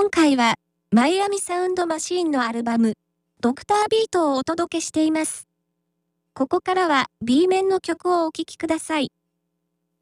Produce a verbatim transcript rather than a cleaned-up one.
今回は、マイアミサウンドマシーンのアルバム、ドクタービートをお届けしています。ここからは B 面の曲をお聴きください。